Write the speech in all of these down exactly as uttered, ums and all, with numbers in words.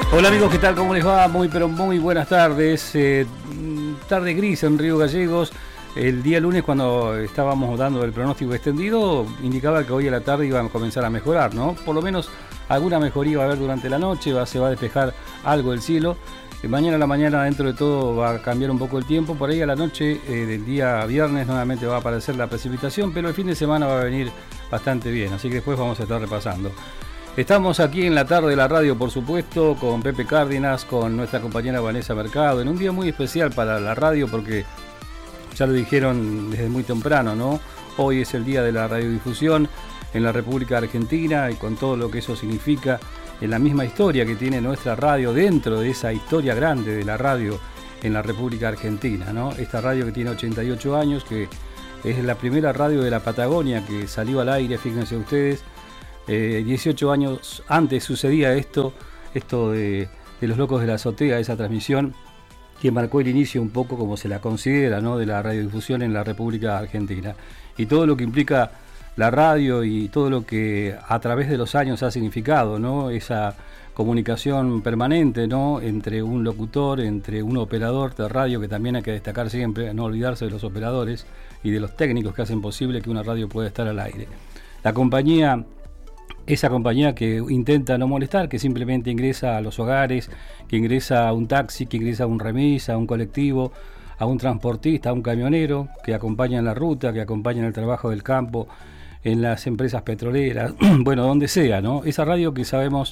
Hola amigos, ¿qué tal? ¿Cómo les va? Muy pero muy buenas tardes. Eh, tarde gris en Río Gallegos. El día lunes, cuando estábamos dando el pronóstico extendido, indicaba que hoy a la tarde iba a comenzar a mejorar, ¿no? Por lo menos alguna mejoría va a haber durante la noche, va, se va a despejar algo el cielo. Eh, mañana a la mañana, dentro de todo, va a cambiar un poco el tiempo. Por ahí a la noche eh, del día viernes nuevamente va a aparecer la precipitación, pero el fin de semana va a venir bastante bien, así que después vamos a estar repasando. Estamos aquí en la tarde de la radio, por supuesto, con Pepe Cárdenas, con nuestra compañera Vanessa Mercado, en un día muy especial para la radio porque ya lo dijeron desde muy temprano, ¿no? Hoy es el día de la radiodifusión en la República Argentina y con todo lo que eso significa, en la misma historia que tiene nuestra radio dentro de esa historia grande de la radio en la República Argentina, ¿no? Esta radio que tiene ochenta y ocho años, que es la primera radio de la Patagonia que salió al aire, fíjense ustedes. Eh, dieciocho años antes sucedía esto, esto de, de los locos de la azotea, esa transmisión que marcó el inicio un poco como se la considera, ¿no?, de la radiodifusión en la República Argentina. Y todo lo que implica la radio y todo lo que a través de los años ha significado, ¿no?, esa comunicación permanente, ¿no?, entre un locutor, entre un operador de radio, que también hay que destacar siempre, no olvidarse de los operadores y de los técnicos que hacen posible que una radio pueda estar al aire. La compañía... Esa compañía que intenta no molestar, que simplemente ingresa a los hogares, que ingresa a un taxi, que ingresa a un remis, a un colectivo, a un transportista, a un camionero, que acompaña en la ruta, que acompaña en el trabajo del campo, en las empresas petroleras, bueno, donde sea, ¿no? Esa radio que sabemos,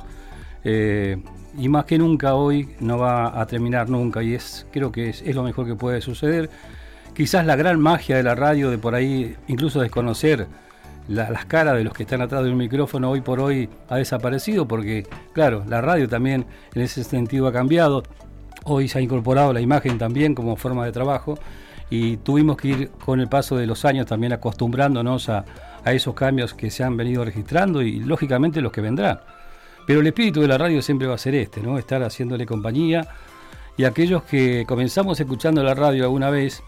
eh, y más que nunca hoy, no va a terminar nunca, y es creo que es, es lo mejor que puede suceder. Quizás la gran magia de la radio, de por ahí incluso desconocer La, las caras de los que están atrás de un micrófono, hoy por hoy ha desaparecido porque, claro, la radio también en ese sentido ha cambiado. Hoy se ha incorporado la imagen también como forma de trabajo y tuvimos que ir con el paso de los años también acostumbrándonos a, a esos cambios que se han venido registrando y lógicamente los que vendrán. Pero el espíritu de la radio siempre va a ser este, ¿no? Estar haciéndole compañía, y aquellos que comenzamos escuchando la radio alguna vez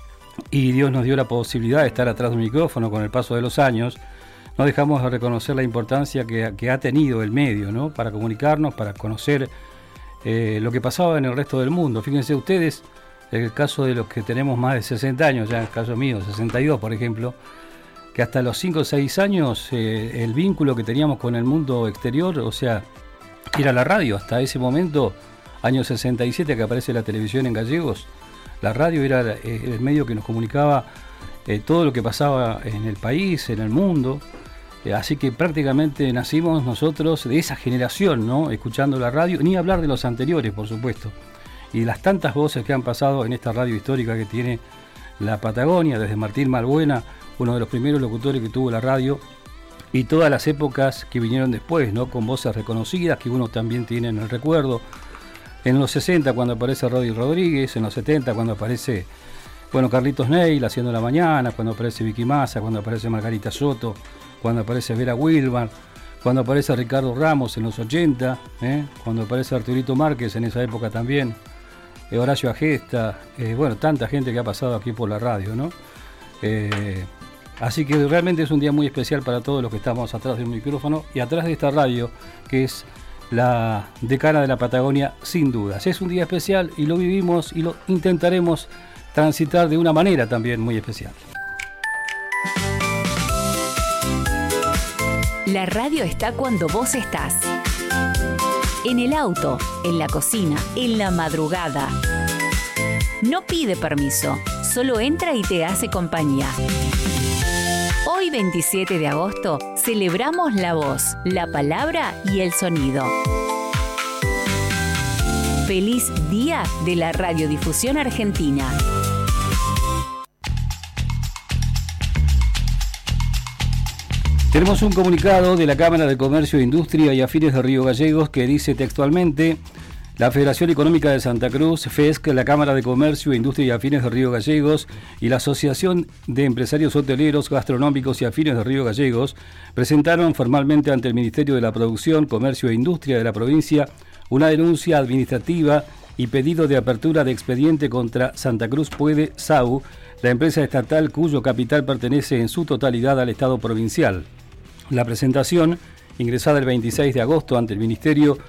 y Dios nos dio la posibilidad de estar atrás de un micrófono con el paso de los años, no dejamos de reconocer la importancia que, que ha tenido el medio, ¿no?, para comunicarnos, para conocer eh, lo que pasaba en el resto del mundo. Fíjense ustedes, en el caso de los que tenemos más de sesenta años, ya en el caso mío, sesenta y dos por ejemplo, que hasta los cinco o seis años eh, el vínculo que teníamos con el mundo exterior, o sea, era la radio. Hasta ese momento, año sesenta y siete, que aparece la televisión en gallegos, la radio era el medio que nos comunicaba eh, todo lo que pasaba en el país, en el mundo. Eh, así que prácticamente nacimos nosotros de esa generación, ¿no?, escuchando la radio, ni hablar de los anteriores, por supuesto. Y de las tantas voces que han pasado en esta radio histórica que tiene la Patagonia, desde Martín Malbuena, uno de los primeros locutores que tuvo la radio, y todas las épocas que vinieron después, ¿no?, con voces reconocidas que uno también tiene en el recuerdo. En los sesenta, cuando aparece Rodi Rodríguez, en los setenta, cuando aparece, bueno, Carlitos Neil haciendo La Mañana, cuando aparece Vicky Massa, cuando aparece Margarita Soto, cuando aparece Vera Wilmar, cuando aparece Ricardo Ramos en los ochenta, ¿eh? cuando aparece Arturito Márquez en esa época también, eh, Horacio Agesta, eh, bueno, tanta gente que ha pasado aquí por la radio, ¿no? Eh, así que realmente es un día muy especial para todos los que estamos atrás del micrófono y atrás de esta radio, que es la decana de la Patagonia, sin dudas. Es un día especial y lo vivimos y lo intentaremos transitar de una manera también muy especial. La radio está cuando vos estás. En el auto, en la cocina, en la madrugada. No pide permiso, solo entra y te hace compañía. Hoy, veintisiete de agosto, celebramos la voz, la palabra y el sonido. Feliz Día de la Radiodifusión Argentina. Tenemos un comunicado de la Cámara de Comercio, Industria y Afines de Río Gallegos que dice textualmente: la Federación Económica de Santa Cruz, F E S C, la Cámara de Comercio, Industria y Afines de Río Gallegos y la Asociación de Empresarios Hoteleros, Gastronómicos y Afines de Río Gallegos presentaron formalmente ante el Ministerio de la Producción, Comercio e Industria de la provincia una denuncia administrativa y pedido de apertura de expediente contra Santa Cruz Puede S A U, la empresa estatal cuyo capital pertenece en su totalidad al Estado provincial. La presentación, ingresada el veintiséis de agosto ante el Ministerio,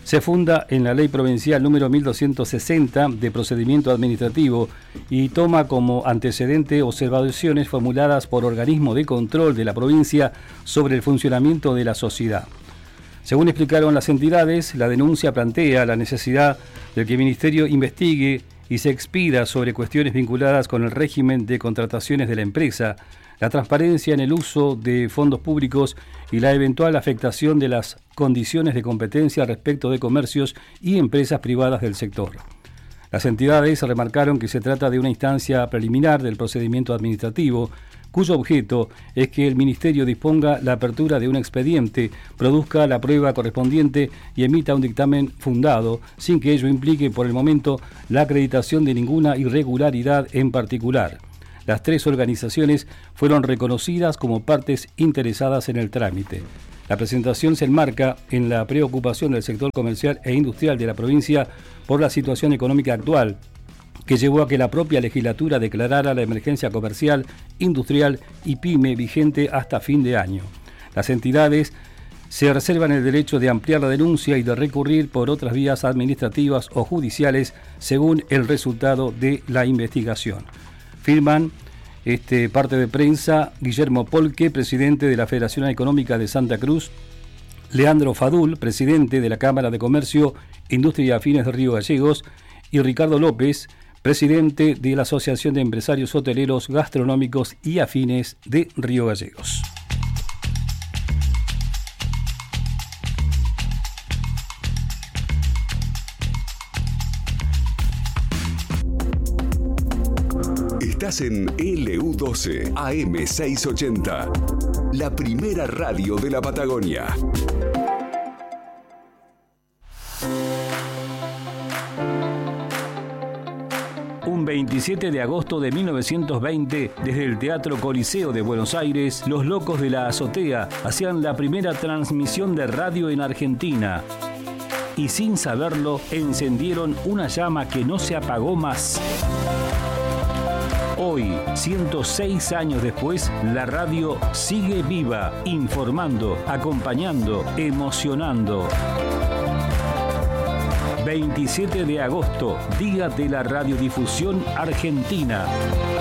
se funda en la Ley Provincial número mil doscientos sesenta de Procedimiento Administrativo y toma como antecedente observaciones formuladas por organismos de control de la provincia sobre el funcionamiento de la sociedad. Según explicaron las entidades, la denuncia plantea la necesidad de que el Ministerio investigue y se expida sobre cuestiones vinculadas con el régimen de contrataciones de la empresa, la transparencia en el uso de fondos públicos y la eventual afectación de las condiciones de competencia respecto de comercios y empresas privadas del sector. Las entidades remarcaron que se trata de una instancia preliminar del procedimiento administrativo, cuyo objeto es que el Ministerio disponga la apertura de un expediente, produzca la prueba correspondiente y emita un dictamen fundado, sin que ello implique por el momento la acreditación de ninguna irregularidad en particular. Las tres organizaciones fueron reconocidas como partes interesadas en el trámite. La presentación se enmarca en la preocupación del sector comercial e industrial de la provincia por la situación económica actual, que llevó a que la propia legislatura declarara la emergencia comercial, industrial y pyme vigente hasta fin de año. Las entidades se reservan el derecho de ampliar la denuncia y de recurrir por otras vías administrativas o judiciales según el resultado de la investigación. Firman este, parte de prensa Guillermo Polque, presidente de la Federación Económica de Santa Cruz, Leandro Fadul, presidente de la Cámara de Comercio, Industria y Afines de Río Gallegos, y Ricardo López, presidente de la Asociación de Empresarios Hoteleros, Gastronómicos y Afines de Río Gallegos. Estás en L U doce A M seiscientos ochenta, la primera radio de la Patagonia. Un veintisiete de agosto de mil novecientos veinte, desde el Teatro Coliseo de Buenos Aires, los Locos de la Azotea hacían la primera transmisión de radio en Argentina. Y sin saberlo, encendieron una llama que no se apagó más. Hoy, ciento seis años después, la radio sigue viva, informando, acompañando, emocionando. veintisiete de agosto, Día de la Radiodifusión Argentina.